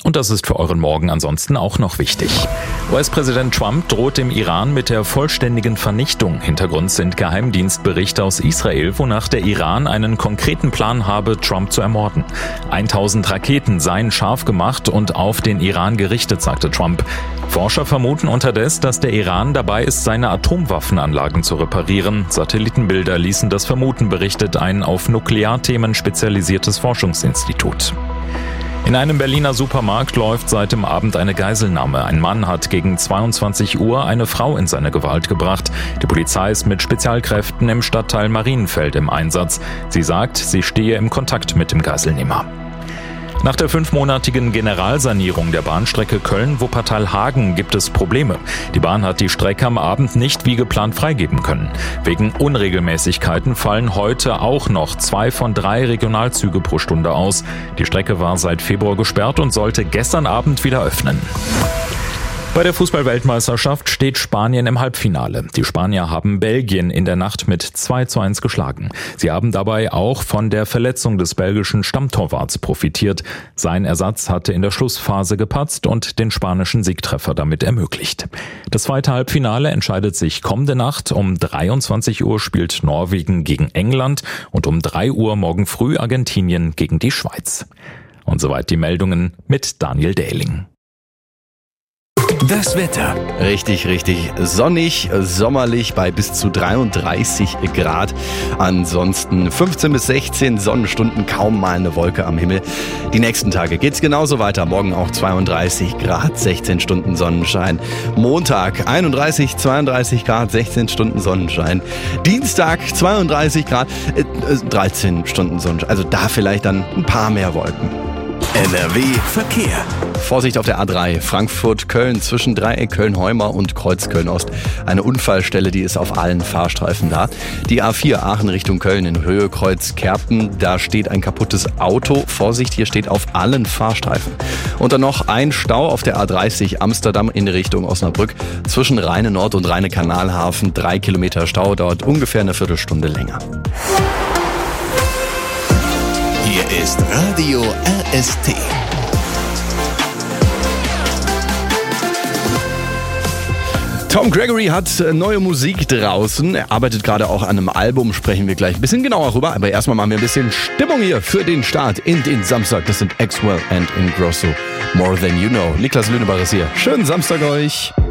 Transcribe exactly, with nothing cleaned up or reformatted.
Und das ist für euren Morgen ansonsten auch noch wichtig. U S-Präsident Trump droht dem Iran mit der vollständigen Vernichtung. Hintergrund sind Geheimdienstberichte aus Israel, wonach der Iran einen konkreten Plan habe, Trump zu ermorden. tausend Raketen seien scharf gemacht und auf den Iran gerichtet, sagte Trump. Forscher vermuten unterdessen, dass der Iran dabei ist, seine Atomwaffenanlagen zu reparieren. Satellitenbilder ließen das vermuten, berichtet ein auf Nuklearthemen spezialisiertes Forschungsinstitut. In einem Berliner Supermarkt läuft seit dem Abend eine Geiselnahme. Ein Mann hat gegen zweiundzwanzig Uhr eine Frau in seine Gewalt gebracht. Die Polizei ist mit Spezialkräften im Stadtteil Marienfeld im Einsatz. Sie sagt, sie stehe im Kontakt mit dem Geiselnehmer. Nach der fünfmonatigen Generalsanierung der Bahnstrecke Köln-Wuppertal-Hagen gibt es Probleme. Die Bahn hat die Strecke am Abend nicht wie geplant freigeben können. Wegen Unregelmäßigkeiten fallen heute auch noch zwei von drei Regionalzüge pro Stunde aus. Die Strecke war seit Februar gesperrt und sollte gestern Abend wieder öffnen. Bei der Fußball-Weltmeisterschaft steht Spanien im Halbfinale. Die Spanier haben Belgien in der Nacht mit zwei zu eins geschlagen. Sie haben dabei auch von der Verletzung des belgischen Stammtorwarts profitiert. Sein Ersatz hatte in der Schlussphase gepatzt und den spanischen Siegtreffer damit ermöglicht. Das zweite Halbfinale entscheidet sich kommende Nacht. Um dreiundzwanzig Uhr spielt Norwegen gegen England und um drei Uhr morgen früh Argentinien gegen die Schweiz. Und soweit die Meldungen mit Daniel Dähling. Das Wetter. Richtig, richtig sonnig, sommerlich bei bis zu dreiunddreißig Grad. Ansonsten fünfzehn bis sechzehn Sonnenstunden, kaum mal eine Wolke am Himmel. Die nächsten Tage geht's genauso weiter. Morgen auch zweiunddreißig Grad, sechzehn Stunden Sonnenschein. Montag einunddreißig, zweiunddreißig Grad, sechzehn Stunden Sonnenschein. Dienstag zweiunddreißig Grad, äh, dreizehn Stunden Sonnenschein. Also da vielleicht dann ein paar mehr Wolken. N R W Verkehr. Vorsicht auf der A drei, Frankfurt-Köln, zwischen Dreieck Köln-Heumer und Kreuz Köln-Ost. Eine Unfallstelle, die ist auf allen Fahrstreifen da. Die A vier Aachen Richtung Köln in Höhe Kreuz-Kerpen, da steht ein kaputtes Auto. Vorsicht, hier steht auf allen Fahrstreifen. Und dann noch ein Stau auf der A dreißig Amsterdam in Richtung Osnabrück. Zwischen Rheine-Nord und Rheine-Kanalhafen, drei Kilometer Stau, dauert ungefähr eine Viertelstunde länger. Hier ist Radio R S T. Tom Gregory hat neue Musik draußen. Er arbeitet gerade auch an einem Album, sprechen wir gleich ein bisschen genauer rüber. Aber erstmal machen wir ein bisschen Stimmung hier für den Start in den Samstag. Das sind Axwell and Ingrosso, More Than You Know. Niklas Lünebar ist hier. Schönen Samstag euch.